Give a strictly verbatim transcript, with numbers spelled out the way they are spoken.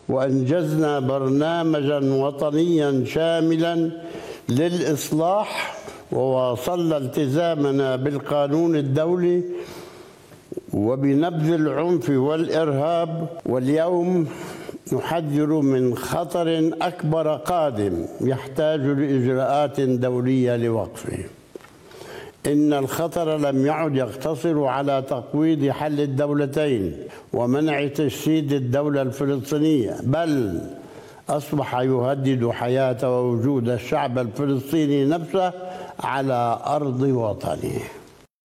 وأنجزنا برنامجا وطنيا شاملا للإصلاح، وواصلنا التزامنا بالقانون الدولي وبنبذ العنف والإرهاب. واليوم نحذر من خطر أكبر قادم يحتاج لإجراءات دولية لوقفه. إن الخطر لم يعد يقتصر على تقويض حل الدولتين ومنع تجسيد الدولة الفلسطينية، بل أصبح يهدد حياة ووجود الشعب الفلسطيني نفسه على أرض وطنه.